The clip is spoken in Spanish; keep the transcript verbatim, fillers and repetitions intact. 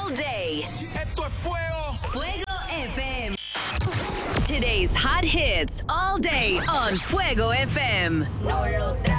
all day. Esto es fuego. Fuego F M. Today's hot hits all day on Fuego F M. No lo